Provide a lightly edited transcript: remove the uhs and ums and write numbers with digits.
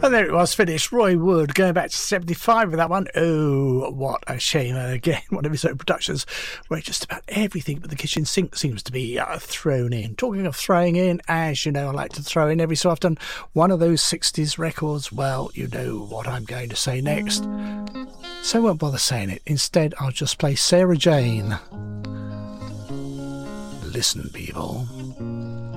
And there it was, finished. Roy Wood going back to 75 with that one. Oh, what a shame. And again, one of his own productions where just about everything but the kitchen sink seems to be thrown in. Talking of throwing in, as you know, I like to throw in every so often one of those 60s records. Well, you know what I'm going to say next. So I won't bother saying it. Instead, I'll just play Sarah Jane. Listen, people.